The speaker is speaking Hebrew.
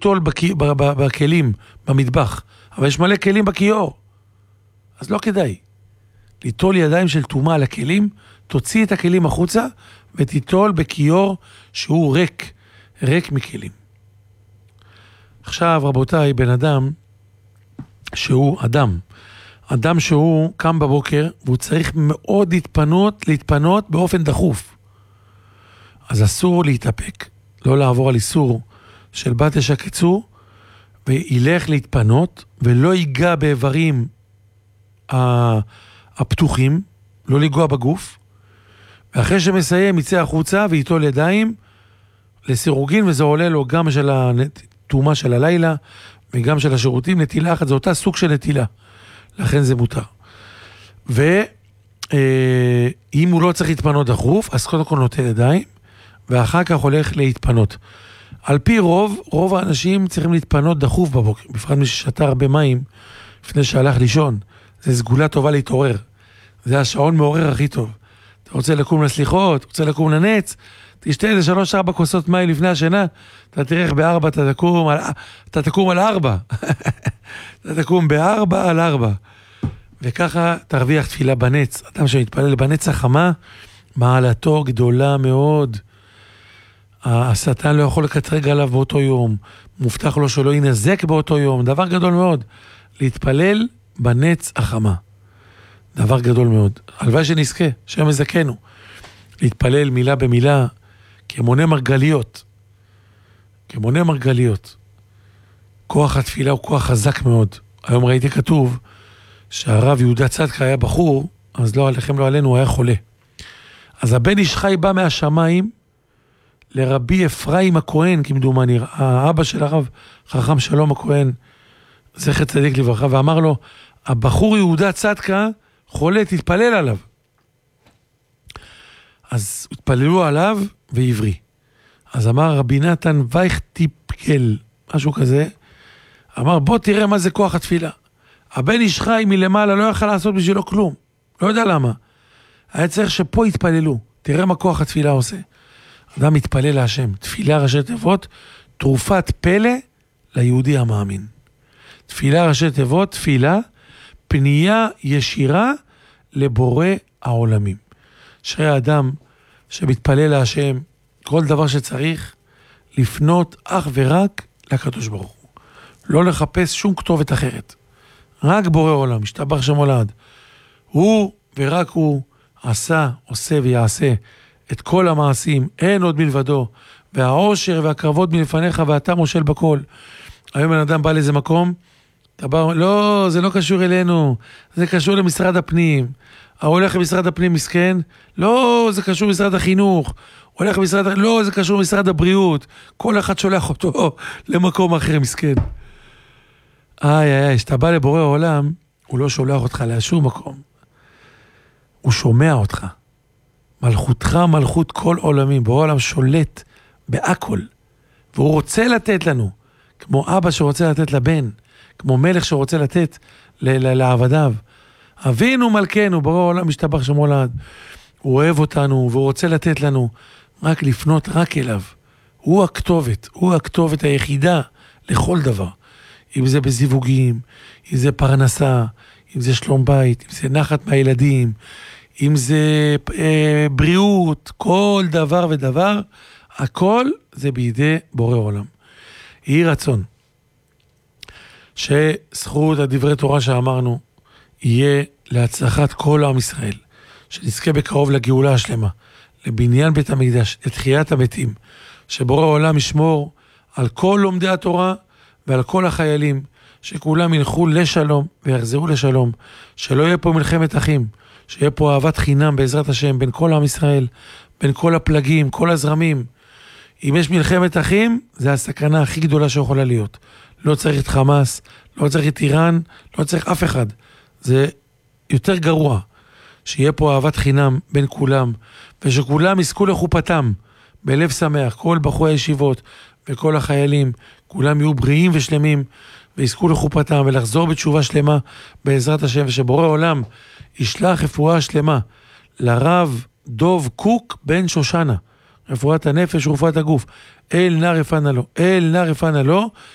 ליטול בכלים, במטבח, אבל יש מלא כלים בכיור, אז לא כדאי. ליטול ידיים של תומה על הכלים, תוציא את הכלים החוצה, ותיטול בכיור שהוא ריק מכלים. עכשיו רבותיי, בן אדם שהוא אדם שהוא קם בבוקר, והוא צריך מאוד להתפנות באופן דחוף. אז אסור להתאפק, לא לעבור על איסור של בת ישקצו, וילך להתפנות, ולא ייגע באיברים הפתוחים, לא לגוע בגוף, ואחרי שמסיים יצא החוצה, ויטול ידיים לסירוגין, וזה עולה לו גם של התאומה של הלילה, וגם של השירותים, נטילה אחת, זה אותה סוג של נטילה, לכן זה מותר. ואם הוא לא צריך להתפנות דחוף, אז קודם כל נוטל ידיים, ואחר כך הולך להתפנות. על פי רוב האנשים צריכים להתפנות דחוף בבוקר, בפרט מי ששתה הרבה מים, לפני שהלך לישון. זה סגולה טובה להתעורר. זה השעון מעורר הכי טוב. אתה רוצה לקום לסליחות, רוצה לקום לנץ, תשתה איזה 3-4 כוסות מים לפני השינה, אתה תראה איך ב4 אתה תקום על 4. אתה תקום ב4 על 4. וככה תרוויח תפילה בנץ. אדם שמתפלל בנץ החמה, מעלתו גדולה מאוד. השטן לא יכול לקטרג עליו באותו יום. מובטח לו שלא ינזק באותו יום. דבר גדול מאוד. להתפלל בנץ החמה. דבר גדול מאוד. הלוואי שנזכה, שם מזכנו. להתפלל מילה במילה, כמונה מרגליות. כמונה מרגליות. כוח התפילה הוא כוח חזק מאוד. היום ראיתי כתוב שהרב יהודה צדקה היה בחור, אז לא עליכם לא עלינו, הוא היה חולה. אז הבן איש חי בא מהשמיים לרבי אפרים הכהן, כמדומני, האבא של הרב חכם שלום הכהן, זכר צדיק לברכה, ואמר לו, הבחור יהודה צדקה חולה, תתפלל עליו. אז התפללו עליו ועברי. אז אמר רבי נתן וייך טיפקל, משהו כזה, אמר בוא תראה מה זה כוח התפילה. הבן איש חי מלמעלה לא יכל לעשות בשבילו כלום, לא יודע למה. היה צריך שפה יתפללו, תראה מה כוח התפילה עושה. אדם מתפלל להשם, תפילה ראשי תיבות, תרופת פלא ליהודי המאמין. תפילה ראשי תיבות, תפילה, פנייה ישירה לבורא העולמים. שרי האדם שמתפלל להשם, כל דבר שצריך, לפנות אך ורק לקדוש ברוך הוא. לא לחפש שום כתובת אחרת. רק בורא עולם, משתבח שמו לעד. הוא ורק הוא עשה, עושה ויעשה את כל המעשים, אין עוד מלבדו, והעושר והקרבות מלפניך ואתה מושל בכל. היום בן אדם בא לאיזה מקום, אתה בא, לא, זה לא קשור אלינו, זה קשור למשרד הפנים. הולך למשרד הפנים מסכן, לא, זה קשור למשרד החינוך. הולך למשרד, לא, זה קשור למשרד הבריאות. כל אחד שולח אותו למקום אחר מסכן. שאתה בא לבורא העולם, הוא לא שולח אותך לשום מקום. הוא שומע אותך. מלכותך מלכות כל עולמים. בורא העולם שולט בהכל. והוא רוצה לתת לנו, כמו אבא שרוצה לתת לבן, כמו מלך שרוצה לתת לעבדיו. אבינו מלכנו, בורא העולם משתבח שמו לעד. הוא אוהב אותנו והוא רוצה לתת לנו, רק לפנות רק אליו. הוא הכתובת היחידה לכל דבר. אם זה בזיווגים, אם זה פרנסה, אם זה שלום בית, אם זה נחת מהילדים, אם זה בריאות, כל דבר ודבר, הכל זה בידי בורא עולם. יהי רצון שזכות הדברי תורה שאמרנו יהיה להצלחת כל עם ישראל, שנזכה בקרוב לגאולה השלמה, לבניין בית המקדש, לתחיית המתים, שבורא העולם ישמור על כל לומדי התורה ועל כל החיילים, שכולם ילכו לשלום ויחזרו לשלום, שלא יהיה פה מלחמת אחים, שיהיה פה אהבת חינם בעזרת השם בין כל עם ישראל, בין כל הפלגים, כל הזרמים. אם יש מלחמת אחים, זה הסכנה הכי גדולה שיכולה להיות. לא צריך את חמאס, לא צריך את איראן, לא צריך אף אחד. זה יותר גרוע, שיהיה פה אהבת חינם בין כולם, ושכולם יזכו לחופתם, בלב שמח, כל בחורי הישיבות וכל החיילים, כולם יהיו בריאים ושלמים, ויזכו לחופתם ולחזור בתשובה שלמה בעזרת השם, ושבורא עולם ישלח רפואה שלמה לרב דוב קוק בן שושנה, רפואת הנפש ורפואת הגוף, אל נא רפנה לו,